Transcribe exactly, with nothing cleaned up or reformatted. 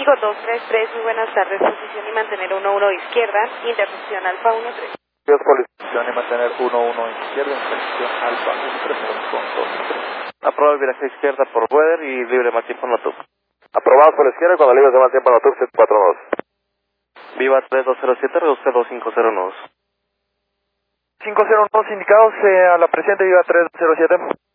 Índigo dos tres tres, muy buenas tardes, posición y mantener uno uno izquierda, intersección Alfa uno tres. Dios, posición y mantener uno uno izquierda, intersección Alfa uno tres con dos tres. Aprobado el viraje izquierda por Weather y libre mal tiempo en la T U C. Aprobado por la izquierda cuando libre de mal tiempo en la T U C siete cuatro dos. Viva tres dos cero siete, reduce dos cinco cero nudos. cinco cero dos indicados eh, a la presente, Viva tres dos cero siete.